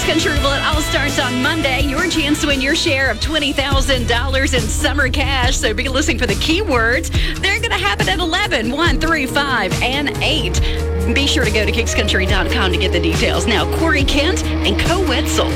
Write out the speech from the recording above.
Country Roulette All starts on Monday. Your chance to win your share of $20,000 in summer cash. So be listening for the keywords. They're going to happen at 11, 1, 3, 5, and 8. Be sure to go to kickscountry.com to get the details. Now, Corey Kent and Co Wetzel.